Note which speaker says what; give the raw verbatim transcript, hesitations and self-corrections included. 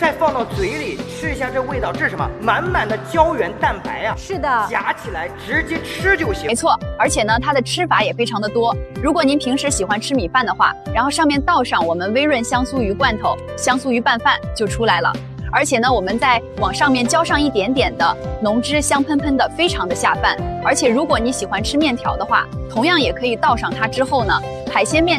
Speaker 1: 再放到嘴里吃一下，这味道，这是什么？满满的胶原蛋白啊！
Speaker 2: 是的，
Speaker 1: 夹起来直接吃就行。
Speaker 3: 没错，而且呢，它的吃法也非常的多。如果您平时喜欢吃米饭的话，然后上面倒上我们微润香酥鱼罐头、香酥鱼拌饭就出来了。而且呢，我们再往上面浇上一点点的浓汁，香喷喷的，非常的下饭。而且如果你喜欢吃面条的话，同样也可以倒上它之后呢，海鲜面。